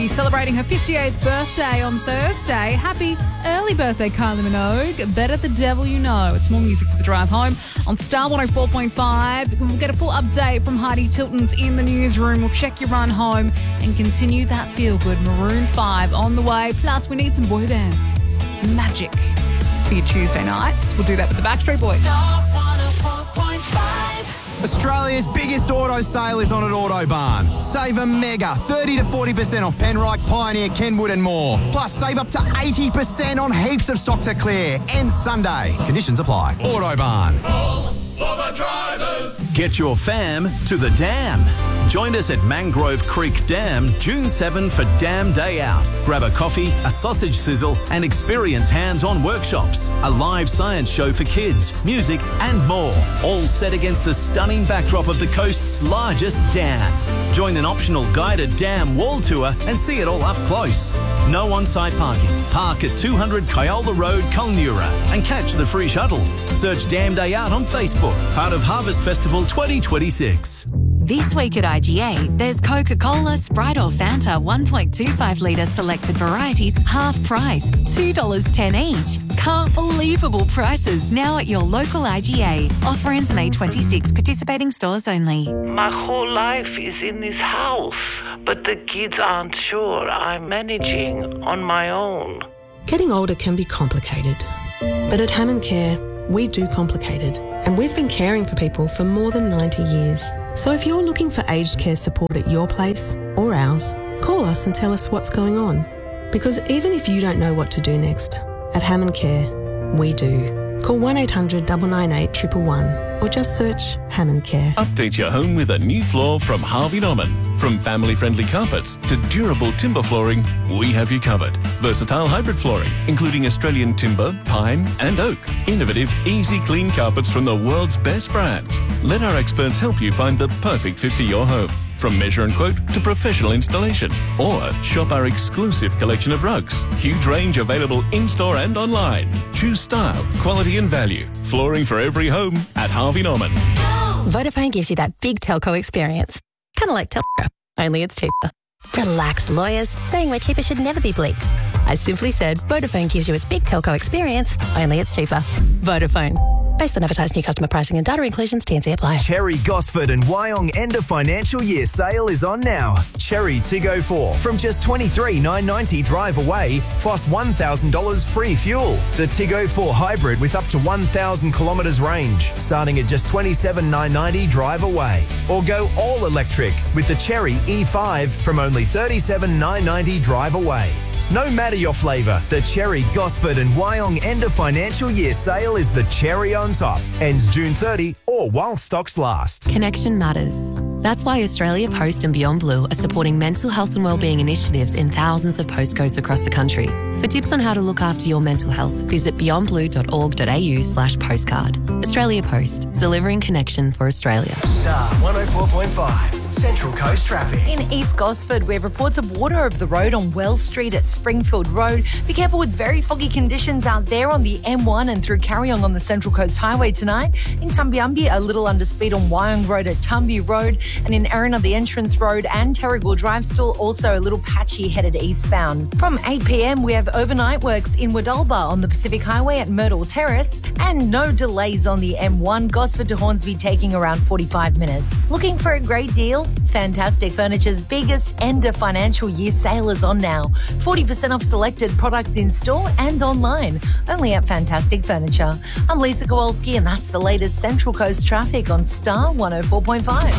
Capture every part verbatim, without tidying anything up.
She's celebrating her fifty-eighth birthday on Thursday. Happy early birthday, Kylie Minogue. Better the devil you know. It's more music for the drive home on Star one oh four point five. We'll get a full update from Heidi Tilton's in the newsroom. We'll check your run home and continue that feel-good Maroon five on the way. Plus, we need some boy band magic for your Tuesday nights. We'll do that with the Backstreet Boys. Star one oh four point five. Australia's biggest auto sale is on at Autobarn. Save a mega thirty to forty percent off Penrite, Pioneer, Kenwood and more. Plus, save up to eighty percent on heaps of stock to clear. Ends Sunday. Conditions apply. Autobarn. All for the drivers. Get your fam to the Dam. Join us at Mangrove Creek Dam June seventh for Dam Day Out. Grab a coffee, a sausage sizzle and experience hands-on workshops, a live science show for kids, music and more. All set against the stunning backdrop of the coast's largest dam. Join an optional guided dam wall tour and see it all up close. No on-site parking. Park at two hundred Kyola Road, Kulnura and catch the free shuttle. Search Dam Day Out on Facebook, part of Harvest Festival twenty twenty-six. This week at I G A, there's Coca-Cola, Sprite or Fanta one point two five litre selected varieties, half price, two dollars ten each. Can't believable prices now at your local I G A. Offer ends May twenty-sixth, participating stores only. My whole life is in this house, but the kids aren't sure I'm managing on my own. Getting older can be complicated, but at Hammond Care, we do complicated, and we've been caring for people for more than ninety years. So if you're looking for aged care support at your place or ours, call us and tell us what's going on. Because even if you don't know what to do next, at Hammond Care, we do. Call one eight hundred nine nine eight one one one or just search Hammond Care. Update your home with a new floor from Harvey Norman. From family-friendly carpets to durable timber flooring, we have you covered. Versatile hybrid flooring, including Australian timber, pine and oak. Innovative, easy clean carpets from the world's best brands. Let our experts help you find the perfect fit for your home. From measure and quote to professional installation. Or shop our exclusive collection of rugs. Huge range available in-store and online. Choose style, quality and value. Flooring for every home at Harvey Norman. Vodafone gives you that big telco experience. Kind of like Telco, only it's cheaper. Relax, lawyers. Saying we're cheaper should never be bleeped. I simply said Vodafone gives you its big telco experience, only it's cheaper. Vodafone. Based on advertised new customer pricing and data inclusions, T and C apply. Cherry, Gosford and Wyong end of financial year sale is on now. Cherry Tiggo four from just twenty-three thousand nine hundred ninety drive away, plus one thousand dollars free fuel. The Tiggo four Hybrid with up to one thousand kilometres range, starting at just twenty-seven thousand nine hundred ninety drive away. Or go all electric with the Cherry E five from only thirty-seven thousand nine hundred ninety drive away. No matter your flavour, the Cherry, Gosford and Wyong end of financial year sale is the cherry on top. Ends June thirtieth or while stocks last. Connection matters. That's why Australia Post and Beyond Blue are supporting mental health and wellbeing initiatives in thousands of postcodes across the country. For tips on how to look after your mental health, visit beyondblue.org.au slash postcard. Australia Post, delivering connection for Australia. Star one oh four point five, Central Coast traffic. In East Gosford, we have reports of water over the road on Wells Street at Springfield Road. Be careful with very foggy conditions out there on the M one and through Carryong on the Central Coast Highway tonight. In Tumbiumbi, a little under speed on Wyong Road at Tumby Road. And in Erina, the Entrance Road and Terrigal Drive still also a little patchy headed eastbound. From eight p.m, we have overnight works in Wadalba on the Pacific Highway at Myrtle Terrace and no delays on the M one, Gosford to Hornsby taking around forty-five minutes. Looking for a great deal? Fantastic Furniture's biggest end of financial year sale is on now. forty percent off selected products in store and online. Only at Fantastic Furniture. I'm Lisa Kowalski and that's the latest Central Coast traffic on Star one oh four point five.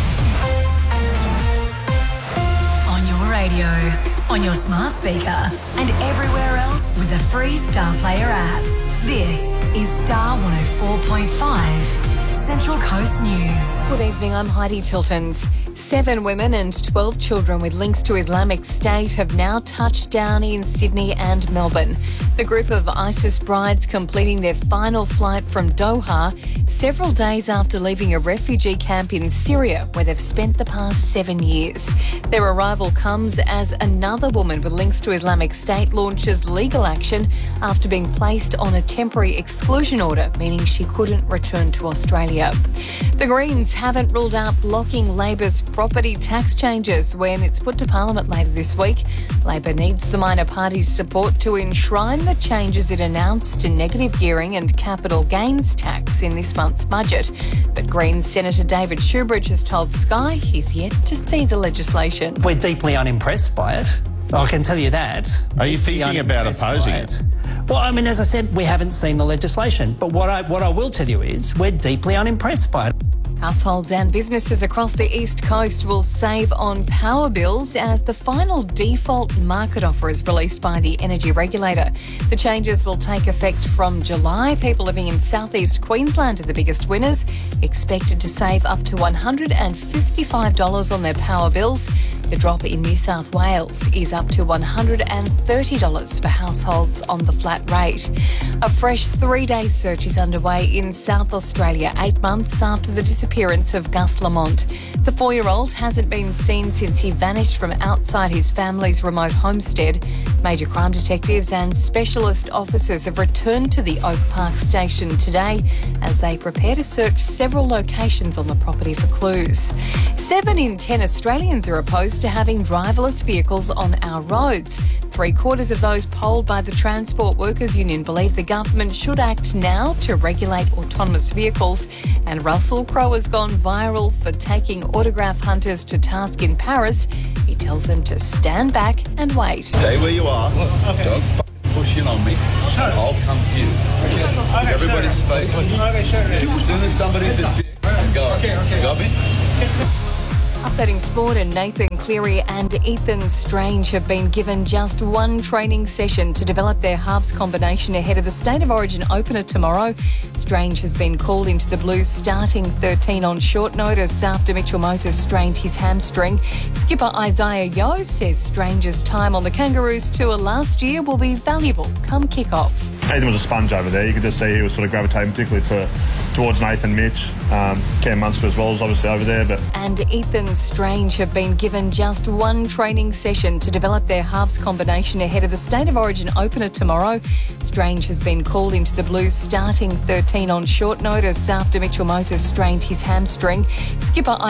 On your radio, on your smart speaker, and everywhere else with the free Star Player app. This is Star one oh four point five, Central Coast News. Good evening, I'm Heidi Tiltons. Seven women and twelve children with links to Islamic State have now touched down in Sydney and Melbourne. The group of ISIS brides completing their final flight from Doha several days after leaving a refugee camp in Syria where they've spent the past seven years. Their arrival comes as another woman with links to Islamic State launches legal action after being placed on a temporary exclusion order, meaning she couldn't return to Australia. Australia. The Greens haven't ruled out blocking Labor's property tax changes when it's put to Parliament later this week. Labor needs the minor party's support to enshrine the changes it announced to negative gearing and capital gains tax in this month's budget. But Greens Senator David Shoebridge has told Sky he's yet to see the legislation. We're deeply unimpressed by it. I can tell you that. Are you thinking about opposing it? Well, I mean, as I said, we haven't seen the legislation. But what I what I will tell you is we're deeply unimpressed by it. Households and businesses across the East Coast will save on power bills as the final default market offer is released by the energy regulator. The changes will take effect from July. People living in southeast Queensland are the biggest winners, expected to save up to one hundred fifty-five dollars on their power bills. The drop in New South Wales is up to one hundred thirty dollars for households on the flat rate. A fresh three-day search is underway in South Australia, eight months after the disappearance of Gus Lamont. The four-year-old hasn't been seen since he vanished from outside his family's remote homestead. Major crime detectives and specialist officers have returned to the Oak Park station today as they prepare to search several locations on the property for clues. Seven in ten Australians are opposed to having driverless vehicles on our roads. Three quarters of those polled by the Transport Workers Union believe the government should act now to regulate autonomous vehicles. And Russell Crowe has gone viral for taking autograph hunters to task in Paris. He tells them to stand back and wait. Stay where you are. Okay. Don't f- push in on me. Sure. I'll come to you. Okay, everybody's sure. Space. Okay, sure. As soon as somebody's a dick, go. Okay, okay. Got me? Updating sport, and Nathan Cleary and Ethan Strange have been given just one training session to develop their halves combination ahead of the State of Origin opener tomorrow. Strange has been called into the Blues starting thirteen on short notice after Mitchell Moses strained his hamstring. Skipper Isaiah Yeo says Strange's time on the Kangaroos tour last year will be valuable come kick-off. Nathan was a sponge over there. You could just see he was sort of gravitating particularly to, towards Nathan, Mitch. Um, Cam Munster as well is obviously over there. But And Ethan Strange have been given just one training session to develop their halves combination ahead of the State of Origin opener tomorrow. Strange has been called into the Blues starting thirteen on short notice after Mitchell Moses strained his hamstring. Skipper